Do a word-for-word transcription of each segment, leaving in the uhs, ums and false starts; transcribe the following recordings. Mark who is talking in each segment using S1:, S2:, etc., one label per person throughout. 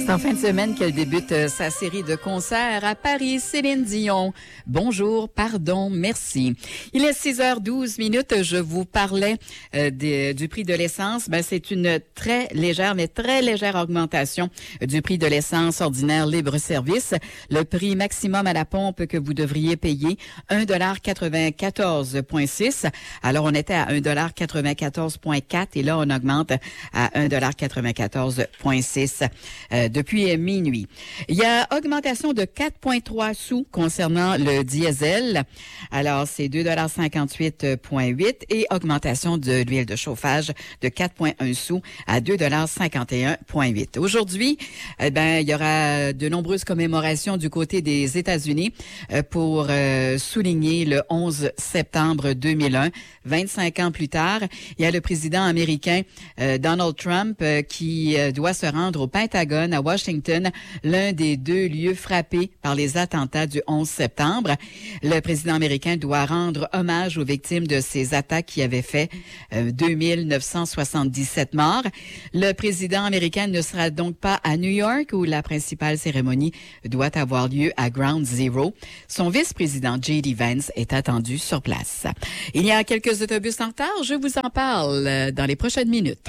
S1: C'est en fin de semaine qu'elle débute euh, sa série de concerts à Paris. Céline Dion. Bonjour, pardon, merci. Il est six heures douze minutes. Je vous parlais euh, des, du prix de l'essence. Ben, c'est une très légère, mais très légère augmentation du prix de l'essence ordinaire libre-service. Le prix maximum à la pompe que vous devriez payer, un dollar quatre-vingt-quatorze virgule six. Alors, on était à un dollar quatre-vingt-quatorze virgule quatre et là, on augmente à un dollar quatre-vingt-quatorze virgule six euh, depuis minuit. Il y a augmentation de quatre virgule trois sous concernant le diesel. Alors, c'est deux dollars cinquante-huit virgule huit et augmentation de l'huile de chauffage de quatre virgule un sous à deux dollars cinquante et un virgule huit. Aujourd'hui, eh ben, il y aura de nombreuses commémorations du côté des États-Unis euh, pour euh, souligner le onze septembre deux mille un. vingt-cinq ans plus tard, il y a le président américain euh, Donald Trump euh, qui euh, doit se rendre au Pentagone à Washington, l'un des deux lieux frappés par les attentats du onze septembre. Le président américain doit rendre hommage aux victimes de ces attaques qui avaient fait euh, deux mille neuf cent soixante-dix-sept morts. Le président américain ne sera donc pas à New York où la principale cérémonie doit avoir lieu à Ground Zero. Son vice-président J D Vance est attendu sur place. Il y a quelques autobus en retard, je vous en parle dans les prochaines minutes.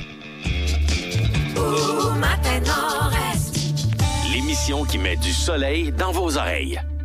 S2: L'émission qui met du soleil dans vos oreilles.